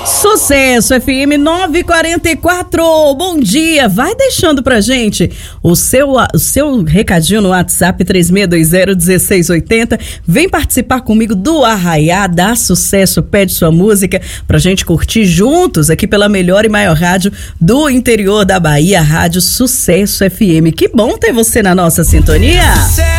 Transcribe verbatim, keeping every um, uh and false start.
Sucesso F M nove e quarenta e quatro. Bom dia. Vai deixando pra gente o seu, o seu recadinho no WhatsApp três seis dois zero um seis oito zero. Vem participar comigo do Arraiá, dá sucesso, pede sua música pra gente curtir juntos aqui pela melhor e maior rádio do interior da Bahia, Rádio Sucesso F M. Que bom ter você na nossa sintonia.